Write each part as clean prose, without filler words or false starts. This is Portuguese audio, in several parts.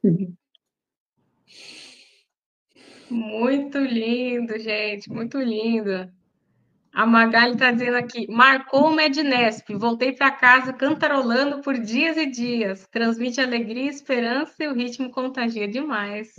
Muito lindo, gente, muito lindo. A Magali está dizendo aqui, marcou o Mednesp, voltei para casa cantarolando por dias e dias. Transmite alegria, esperança e o ritmo contagia demais.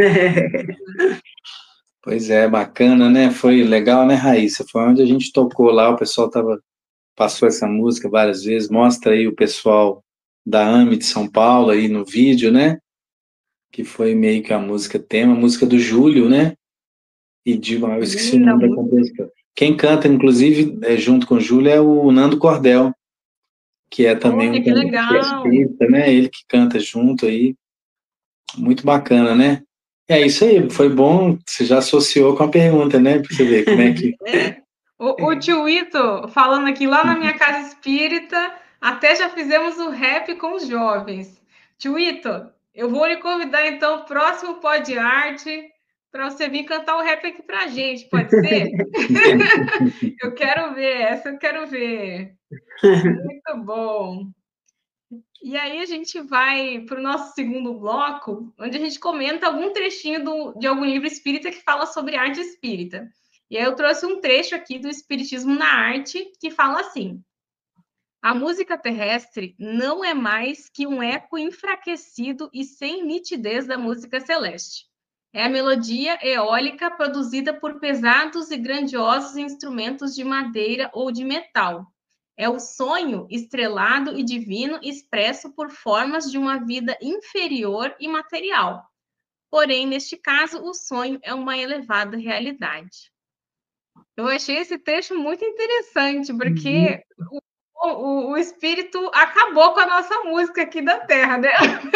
Pois é, bacana, né? Foi legal, né, Raíssa? Foi onde a gente tocou lá, o pessoal passou essa música várias vezes. Mostra aí o pessoal da AME de São Paulo aí no vídeo, né? Que foi meio que a música tema, a música do Júlio, né? Eu esqueci o Linda nome da música. compositora. Quem canta, inclusive, junto com o Júlio, é o Nando Cordel, que é também Olha, um que que é legal. espírita, né? Ele que canta junto aí. Muito bacana, né? É isso aí, foi bom, você já associou com a pergunta, né? Pra você ver como é que. O tio Ito falando aqui, lá na minha casa espírita, até já fizemos o rap com os jovens. Tio Ito, eu vou lhe convidar então, próximo Pod Arte, para você vir cantar o rap aqui pra gente, pode ser? Eu quero ver, essa eu quero ver. Muito bom. E aí a gente vai para o nosso segundo bloco, onde a gente comenta algum trechinho de algum livro espírita que fala sobre arte espírita. E aí eu trouxe um trecho aqui do Espiritismo na Arte, que fala assim: a música terrestre não é mais que um eco enfraquecido e sem nitidez da música celeste. É a melodia eólica produzida por pesados e grandiosos instrumentos de madeira ou de metal. É o sonho estrelado e divino expresso por formas de uma vida inferior e material. Porém, neste caso, o sonho é uma elevada realidade. Eu achei esse trecho muito interessante, porque o espírito acabou com a nossa música aqui da Terra, né?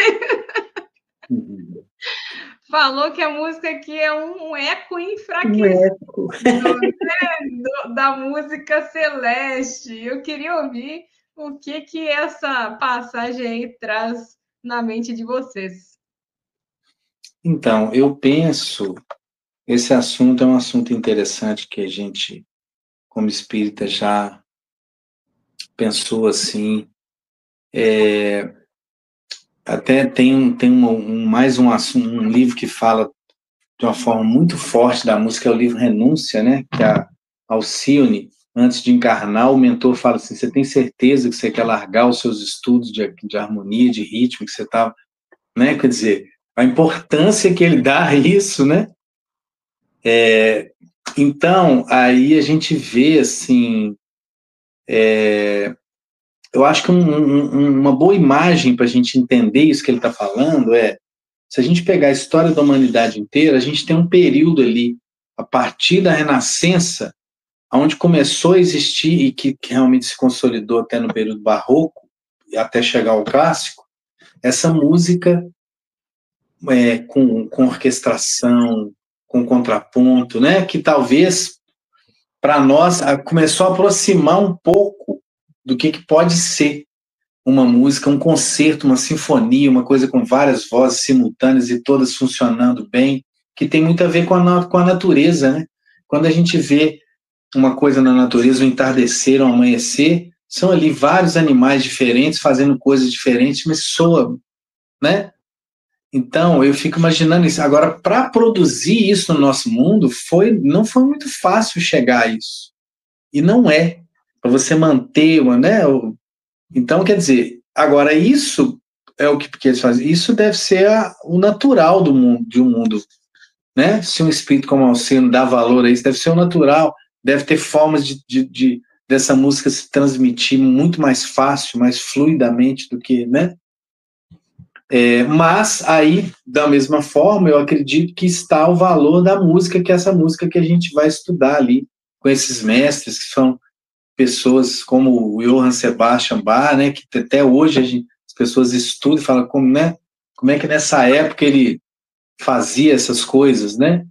Falou que a música aqui é um eco Um enfraquecido eco. da música celeste. Eu queria ouvir o que essa passagem aí traz na mente de vocês. Então, eu penso, esse assunto é um assunto interessante que a gente, como espírita, já pensou assim. Até mais um assunto, um livro que fala de uma forma muito forte da música, é o livro Renúncia, né? Que a Alcione, antes de encarnar, o mentor fala assim: você tem certeza que você quer largar os seus estudos de harmonia, de ritmo, que você está, né? Quer dizer, a importância que ele dá a isso, né? Então, aí a gente vê assim, eu acho que uma boa imagem para a gente entender isso que ele está falando é, se a gente pegar a história da humanidade inteira, a gente tem um período ali, a partir da Renascença, onde começou a existir e que realmente se consolidou até no período barroco, até chegar ao clássico, essa música com orquestração, com contraponto, né? Que talvez para nós começou a aproximar um pouco do que pode ser uma música, um concerto, uma sinfonia, uma coisa com várias vozes simultâneas e todas funcionando bem, que tem muito a ver com a natureza, né? Quando a gente vê uma coisa na natureza, um entardecer, um amanhecer, são ali vários animais diferentes fazendo coisas diferentes, mas soa, né? Então, eu fico imaginando isso. Agora, para produzir isso no nosso mundo, não foi muito fácil chegar a isso. E não é. Para você manter, né? Então, quer dizer, agora isso é o que eles fazem. Isso deve ser o natural do mundo, de um mundo, né? Se um espírito como Alcino dá valor a isso, deve ser o natural. Deve ter formas dessa música se transmitir muito mais fácil, mais fluidamente do que, né? Mas aí, da mesma forma, eu acredito que está o valor da música, que é essa música que a gente vai estudar ali, com esses mestres, que são pessoas como o Johann Sebastian Bach, né, que até hoje as pessoas estudam e falam como, né, como é que nessa época ele fazia essas coisas, né?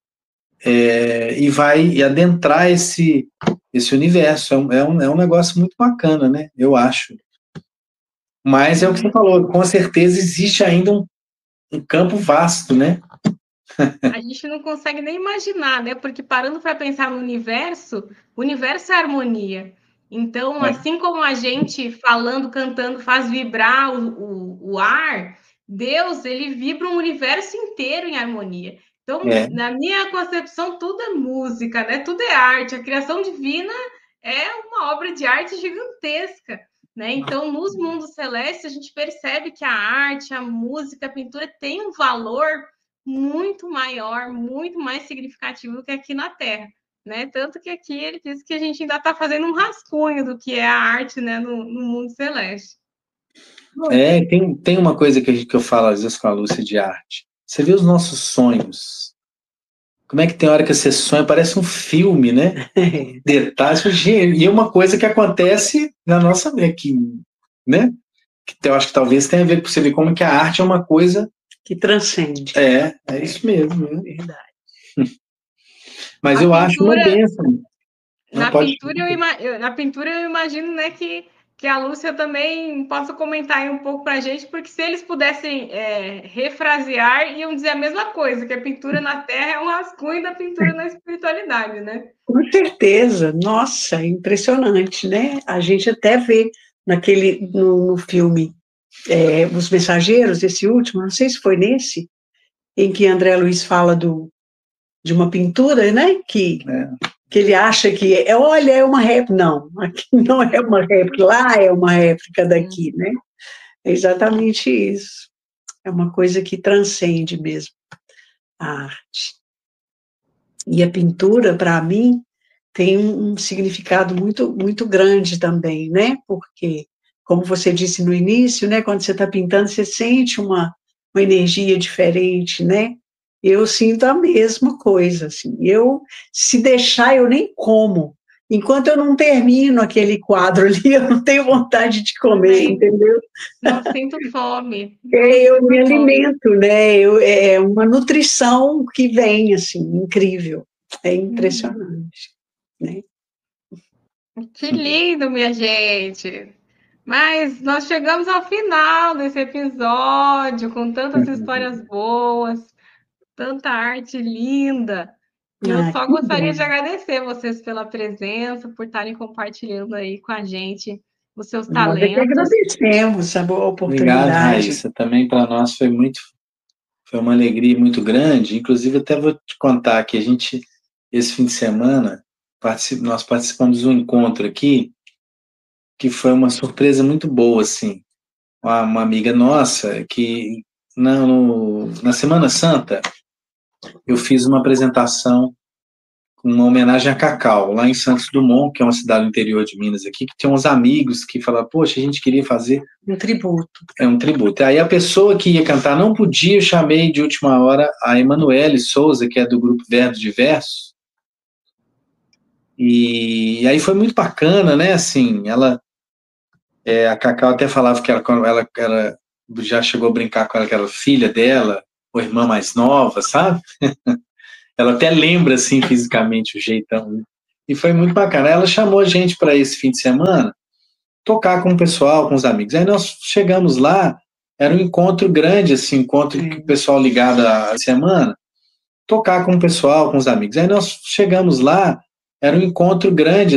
E vai adentrar esse universo. É um negócio muito bacana, né? Eu acho. Mas é o que você falou, com certeza existe ainda um campo vasto, né? A gente não consegue nem imaginar, né? Porque parando para pensar no universo, o universo é harmonia. Então, assim como a gente falando, cantando, faz vibrar o ar, Deus, ele vibra um universo inteiro em harmonia. Então, na minha concepção, tudo é música, né? Tudo é arte. A criação divina é uma obra de arte gigantesca, né? Então, nos mundos celestes, a gente percebe que a arte, a música, a pintura tem um valor muito maior, muito mais significativo do que aqui na Terra, né? Tanto que aqui ele diz que a gente ainda está fazendo um rascunho do que é a arte, né, no mundo celeste. Tem uma coisa que eu falo às vezes com a Lúcia de arte. Você vê os nossos sonhos. Como é que tem hora que você sonha? Parece um filme, né? Detalhes. E é uma coisa que acontece na nossa aqui, né? Que eu acho que talvez tenha a ver com você ver como que a arte é uma coisa que transcende. É isso mesmo. Né? Verdade. Mas eu acho uma bênção. Na pintura eu imagino, né, que a Lúcia também possa comentar aí um pouco para a gente, porque se eles pudessem refrasear, iam dizer a mesma coisa, que a pintura na Terra é um rascunho da pintura na espiritualidade, né? Com certeza. Nossa, impressionante, né? A gente até vê no filme Os Mensageiros, esse último, não sei se foi nesse, em que André Luiz fala de uma pintura, né, que ele acha que olha, é uma réplica. Não, aqui não é uma réplica, lá é uma réplica daqui, né? É exatamente isso. É uma coisa que transcende mesmo a arte. E a pintura, para mim, tem um significado muito, muito grande também, né? Porque, como você disse no início, né, quando você está pintando, você sente uma energia diferente, né? Eu sinto a mesma coisa, assim. Se deixar, eu nem como. Enquanto eu não termino aquele quadro ali, eu não tenho vontade de comer, entendeu? Não sinto fome. Eu me alimento, né? É uma nutrição que vem, assim, incrível. É impressionante, né? Que lindo, minha gente! Mas nós chegamos ao final desse episódio, com tantas histórias boas, tanta arte linda. E eu só gostaria de agradecer vocês pela presença, por estarem compartilhando aí com a gente os seus talentos. Nós é que agradecemos a boa oportunidade. Obrigado, Raíssa. Também para nós foi uma alegria muito grande. Inclusive, até vou te contar que esse fim de semana, nós participamos de um encontro aqui, que foi uma surpresa muito boa, assim. Uma amiga nossa, que na Semana Santa, eu fiz uma apresentação, uma homenagem a Cacau, lá em Santos Dumont, que é uma cidade do interior de Minas aqui, que tinha uns amigos que falaram, poxa, a gente queria fazer um tributo. Um tributo. Aí a pessoa que ia cantar não podia, eu chamei de última hora a Emanuele Souza, que é do grupo Verbo Diverso. E aí foi muito bacana, né? Assim, a Cacau até falava que ela já chegou a brincar com ela, que era filha dela, ou irmã mais nova, sabe? Ela até lembra, assim, fisicamente o jeitão. Né? E foi muito bacana. Ela chamou a gente para esse fim de semana tocar com o pessoal, com os amigos. Aí nós chegamos lá, era um encontro grande, assim, encontro que o pessoal ligado à semana, tocar com o pessoal, com os amigos. Aí nós chegamos lá, era um encontro grande,